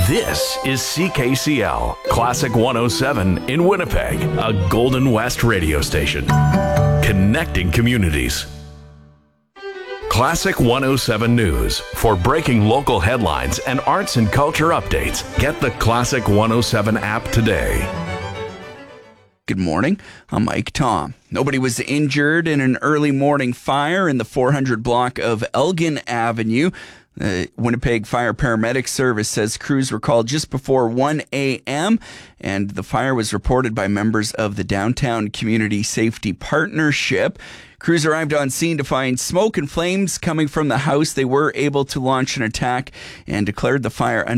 This is CKCL, Classic 107 in Winnipeg, a Golden West radio station. Connecting communities. Classic 107 News. For breaking local headlines and arts and culture updates, get the Classic 107 app today. Good morning. I'm Mike Tom. Nobody was injured in an early morning fire in the 400 block of Elgin Avenue. The Winnipeg Fire Paramedic Service says crews were called just before 1 a.m. and the fire was reported by members of the Downtown Community Safety Partnership. Crews arrived on scene to find smoke and flames coming from the house. They were able to launch an attack and declared the fire